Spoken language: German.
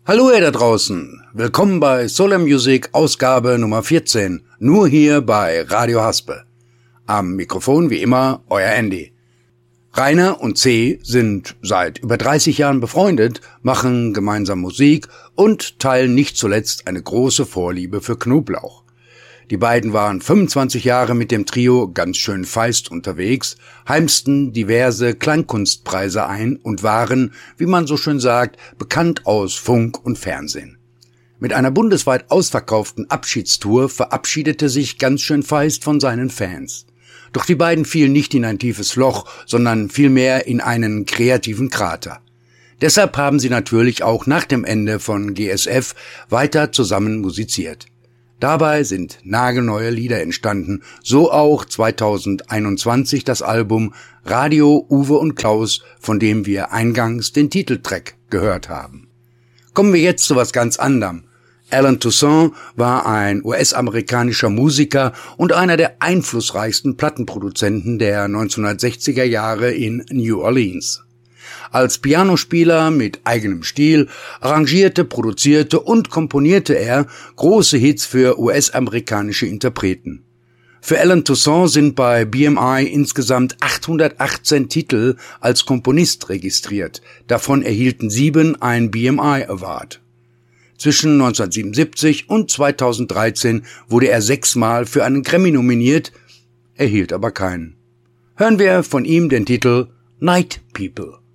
Hallo ihr da draußen, willkommen bei Solar Music Ausgabe Nummer 14, nur hier bei Radio Haspe. Am Mikrofon wie immer euer Andy. Rainer und C. sind seit über 30 Jahren befreundet, machen gemeinsam Musik und teilen nicht zuletzt eine große Vorliebe für Knoblauch. Die beiden waren 25 Jahre mit dem Trio ganz schön feist unterwegs, heimsten diverse Klangkunstpreise ein und waren, wie man so schön sagt, bekannt aus Funk und Fernsehen. Mit einer bundesweit ausverkauften Abschiedstour verabschiedete sich ganz schön feist von seinen Fans. Doch die beiden fielen nicht in ein tiefes Loch, sondern vielmehr in einen kreativen Krater. Deshalb haben sie natürlich auch nach dem Ende von GSF weiter zusammen musiziert. Dabei sind nagelneue Lieder entstanden, so auch 2021 das Album Radio Uwe und Klaus, von dem wir eingangs den Titeltrack gehört haben. Kommen wir jetzt zu was ganz anderem. Alan Toussaint war ein US-amerikanischer Musiker und einer der einflussreichsten Plattenproduzenten der 1960er Jahre in New Orleans. Als Pianospieler mit eigenem Stil arrangierte, produzierte und komponierte er große Hits für US-amerikanische Interpreten. Für Alan Toussaint sind bei BMI insgesamt 818 Titel als Komponist registriert. Davon erhielten 7 einen BMI Award. Zwischen 1977 und 2013 wurde er 6-mal für einen Grammy nominiert, erhielt aber keinen. Hören wir von ihm den Titel Night People.